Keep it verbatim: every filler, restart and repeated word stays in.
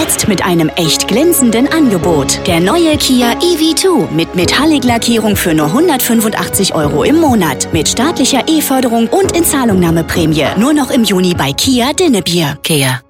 Jetzt mit einem echt glänzenden Angebot. Der neue Kia E V zwei mit Metallic-Lackierung für nur hundertfünfundachtzig Euro im Monat. Mit staatlicher E-Förderung und Inzahlungnahmeprämie. Nur noch im Juni bei Kia Dinnebier. Kia.